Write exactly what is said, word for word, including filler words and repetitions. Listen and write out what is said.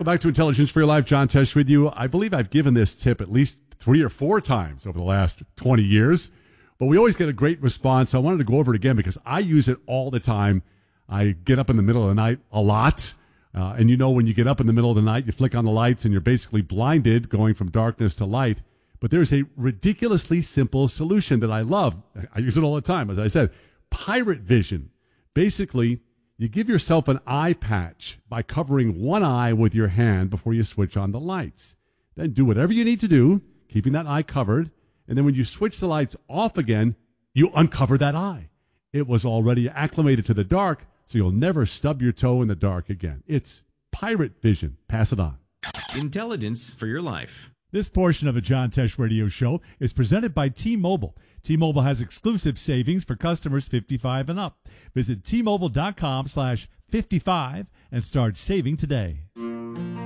back to Intelligence for Your Life. John Tesh with you. I believe I've given this tip at least three or four times over the last twenty years, but we always get a great response. I wanted to go over it again because I use it all the time. I get up in the middle of the night a lot. Uh, and you know, when you get up in the middle of the night, you flick on the lights and you're basically blinded going from darkness to light. But there's a ridiculously simple solution that I love. I use it all the time. As I said, Pirate Vision. Basically, you give yourself an eye patch by covering one eye with your hand before you switch on the lights. Then do whatever you need to do, keeping that eye covered. And then when you switch the lights off again, you uncover that eye. It was already acclimated to the dark, so you'll never stub your toe in the dark again. It's Pirate Vision. Pass it on. Intelligence for Your Life. This portion of the John Tesh Radio Show is presented by T-Mobile. T-Mobile has exclusive savings for customers fifty-five and up. Visit T Mobile dot com slash fifty-five and start saving today.